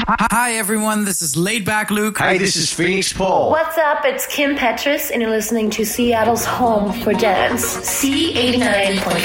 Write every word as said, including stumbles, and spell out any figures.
Hi, everyone. This is Laid Back Luke. Hi, this is Phoenix Paul. What's up? It's Kim Petras, and you're listening to Seattle's home for dance, C eighty-nine point